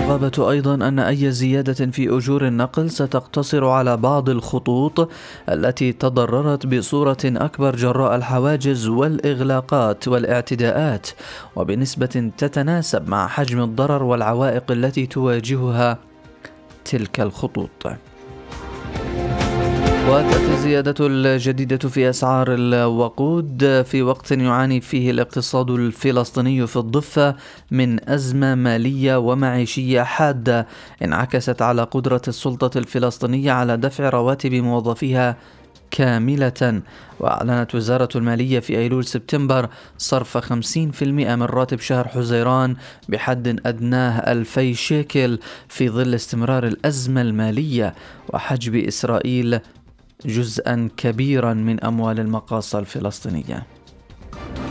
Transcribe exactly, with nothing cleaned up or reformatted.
النقابة أيضا أن أي زيادة في أجور النقل ستقتصر على بعض الخطوط التي تضررت بصورة أكبر جراء الحواجز والإغلاقات والاعتداءات، وبنسبة تتناسب مع حجم الضرر والعوائق التي تواجهها تلك الخطوط. وتأتي الزيادة الجديدة في أسعار الوقود في وقت يعاني فيه الاقتصاد الفلسطيني في الضفة من أزمة مالية ومعيشية حادة انعكست على قدرة السلطة الفلسطينية على دفع رواتب موظفيها كاملة. وأعلنت وزارة المالية في أيلول سبتمبر صرف خمسين بالمئة من راتب شهر حزيران بحد أدناه ألفي شيكل في ظل استمرار الأزمة المالية وحجب إسرائيل جزءا كبيرا من أموال المقاصة الفلسطينية.